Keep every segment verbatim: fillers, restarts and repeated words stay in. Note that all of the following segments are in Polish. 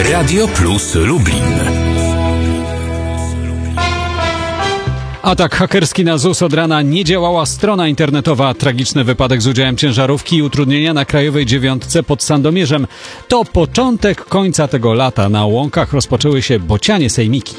Radio Plus Lublin. Atak hakerski na Z U S. Od rana nie działała strona internetowa. Tragiczny wypadek z udziałem ciężarówki i utrudnienia na Krajowej Dziewiątce pod Sandomierzem. To początek końca tego lata. Na łąkach rozpoczęły się bocianie sejmiki.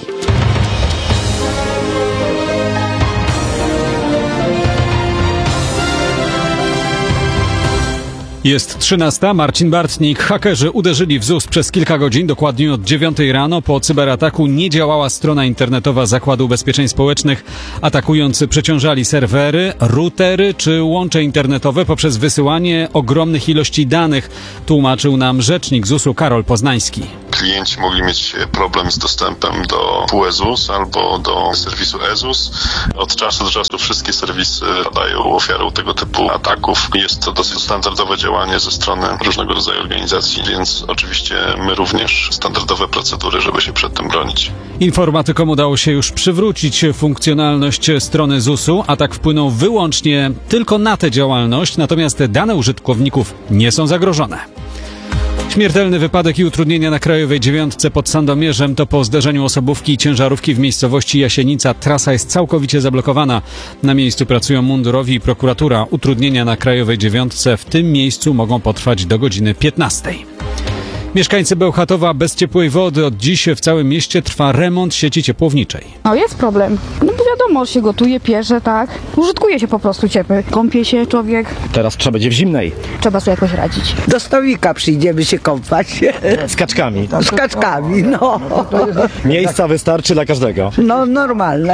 Jest trzynasta. Marcin Bartnik. Hakerzy uderzyli w Z U S przez kilka godzin. Dokładnie od dziewiątej rano po cyberataku nie działała strona internetowa Zakładu Ubezpieczeń Społecznych. Atakujący przeciążali serwery, routery czy łącze internetowe poprzez wysyłanie ogromnych ilości danych. Tłumaczył nam rzecznik Z U S-u Karol Poznański. Klienci mogli mieć problem z dostępem do P U Z U S albo do serwisu E Z U S. Od czasu do czasu wszystkie serwisy padają ofiarą tego typu ataków. Jest to dosyć standardowe działanie ze strony różnego rodzaju organizacji, więc oczywiście my również standardowe procedury, żeby się przed tym bronić. Informatykom udało się już przywrócić funkcjonalność strony Z U S-u. Atak wpłynął wyłącznie tylko na tę działalność, natomiast dane użytkowników nie są zagrożone. Śmiertelny wypadek i utrudnienia na Krajowej Dziewiątce pod Sandomierzem to po zderzeniu osobówki i ciężarówki w miejscowości Jasienica. Trasa jest całkowicie zablokowana. Na miejscu pracują mundurowi i prokuratura. Utrudnienia na Krajowej Dziewiątce w tym miejscu mogą potrwać do godziny piętnastej. Mieszkańcy Bełchatowa bez ciepłej wody. Od dziś w całym mieście trwa remont sieci ciepłowniczej. No jest problem. No bo wiadomo, się gotuje, pierze, tak. Użytkuje się po prostu ciepły. Kąpie się człowiek. Teraz trzeba będzie w zimnej. Trzeba sobie jakoś radzić. Do stolika przyjdziemy się kąpać. Z kaczkami. Z kaczkami, no. Miejsca wystarczy dla każdego. No normalne.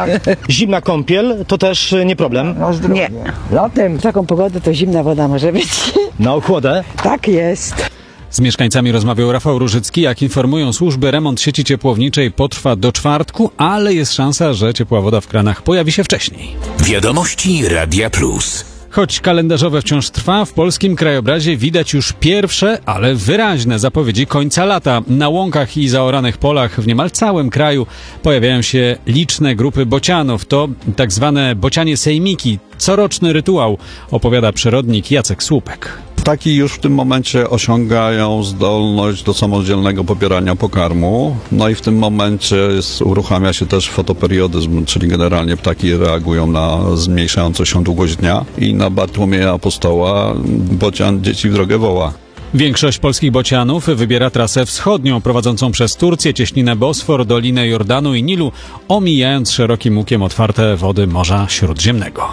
Zimna kąpiel to też nie problem. Nie. Latem w taką pogodę to zimna woda może być. Na ochłodę? Tak jest. Z mieszkańcami rozmawiał Rafał Różycki. Jak informują służby, remont sieci ciepłowniczej potrwa do czwartku, ale jest szansa, że ciepła woda w kranach pojawi się wcześniej. Wiadomości Radia Plus. Choć kalendarzowe wciąż trwa, w polskim krajobrazie widać już pierwsze, ale wyraźne zapowiedzi końca lata. Na łąkach i zaoranych polach w niemal całym kraju pojawiają się liczne grupy bocianów. To tak zwane bocianie sejmiki. Coroczny rytuał, opowiada przyrodnik Jacek Słupek. Ptaki już w tym momencie osiągają zdolność do samodzielnego pobierania pokarmu. No i w tym momencie jest, uruchamia się też fotoperiodyzm, czyli generalnie ptaki reagują na zmniejszającą się długość dnia. I na Bartłomieja Apostoła bocian dzieci w drogę woła. Większość polskich bocianów wybiera trasę wschodnią, prowadzącą przez Turcję, cieśninę Bosfor, Dolinę Jordanu i Nilu, omijając szerokim łukiem otwarte wody Morza Śródziemnego.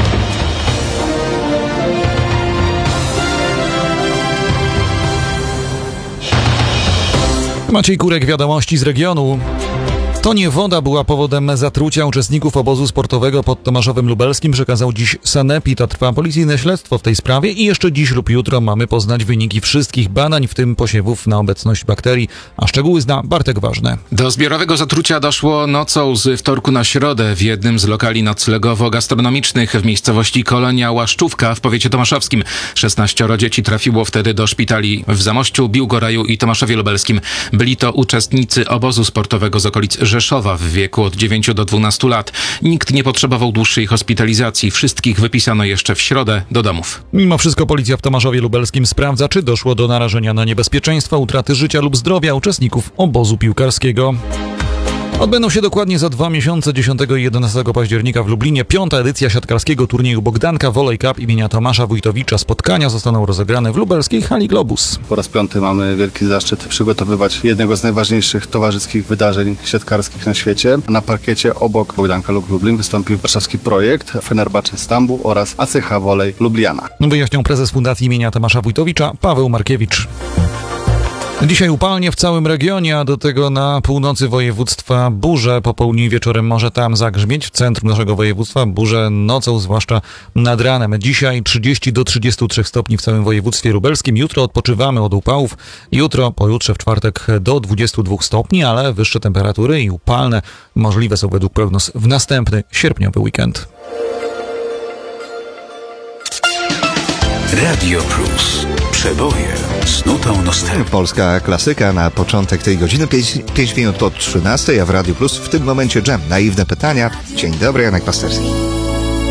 Maciej Kurek, wiadomości z regionu. To nie woda była powodem zatrucia uczestników obozu sportowego pod Tomaszowem Lubelskim, przekazał dziś sanepid. A trwa policyjne śledztwo w tej sprawie i jeszcze dziś lub jutro mamy poznać wyniki wszystkich badań, w tym posiewów na obecność bakterii, a szczegóły zna Bartek Ważny. Do zbiorowego zatrucia doszło nocą z wtorku na środę w jednym z lokali noclegowo-gastronomicznych w miejscowości Kolonia Łaszczówka w powiecie tomaszowskim. szesnaścioro dzieci trafiło wtedy do szpitali w Zamościu, Biłgoraju i Tomaszowie Lubelskim. Byli to uczestnicy obozu sportowego z okolic Rzeszowa w wieku od dziewięciu do dwunastu lat. Nikt nie potrzebował dłuższej hospitalizacji. Wszystkich wypisano jeszcze w środę do domów. Mimo wszystko policja w Tomaszowie Lubelskim sprawdza, czy doszło do narażenia na niebezpieczeństwo, utraty życia lub zdrowia uczestników obozu piłkarskiego. Odbędą się dokładnie za dwa miesiące, dziesiątego i jedenastego października w Lublinie, piąta edycja siatkarskiego turnieju Bogdanka Volley Cup imienia Tomasza Wójtowicza. Spotkania zostaną rozegrane w lubelskiej hali Globus. Po raz piąty mamy wielki zaszczyt przygotowywać jednego z najważniejszych towarzyskich wydarzeń siatkarskich na świecie. Na parkiecie obok Bogdanka lub Lublin wystąpił warszawski projekt Fenerbahce Stambuł oraz A C H Volley Lubliana. Wyjaśniał prezes Fundacji imienia Tomasza Wójtowicza Paweł Markiewicz. Dzisiaj upalnie w całym regionie, a do tego na północy województwa burze. Po południu i wieczorem może tam zagrzmieć. W centrum naszego województwa burze nocą, zwłaszcza nad ranem. Dzisiaj trzydzieści do trzydziestu trzech stopni w całym województwie lubelskim. Jutro odpoczywamy od upałów. Jutro, pojutrze w czwartek do dwudziestu dwóch stopni, ale wyższe temperatury i upalne możliwe są według prognoz w następny sierpniowy weekend. Radio Plus. Przeboje z nutą nostalgii. Polska klasyka na początek tej godziny. pięć minut po trzynastej, a w Radio Plus w tym momencie Dżem. Naiwne pytania. Dzień dobry, Janek Pasterski.